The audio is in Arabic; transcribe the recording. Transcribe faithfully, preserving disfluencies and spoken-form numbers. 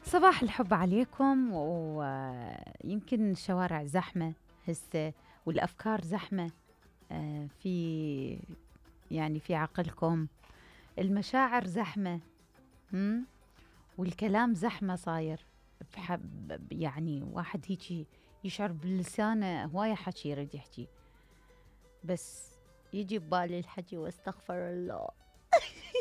صباح الحب عليكم. ويمكن الشوارع زحمة هسه والأفكار زحمة. آه، في يعني في عقلكم المشاعر زحمة. مم؟ والكلام زحمة صاير. بحب يعني واحد هيجي يشعر بلسانه هواية حكي يريد يحكي، بس يجي ببالي الحكي واستغفر الله.